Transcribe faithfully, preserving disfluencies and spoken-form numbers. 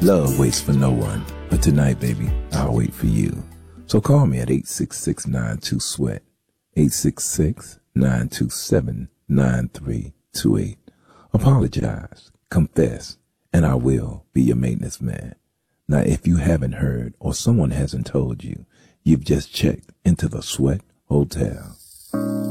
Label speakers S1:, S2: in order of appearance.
S1: Love waits for no one, but tonight, baby, I'll wait for you. So call me at eight six six, nine two, sweat, eight six six, nine two seven, nine three two eight. Apologize, confess, and I will be your maintenance man. Now, if you haven't heard or someone hasn't told you, you've just checked into the Sweat Hotel.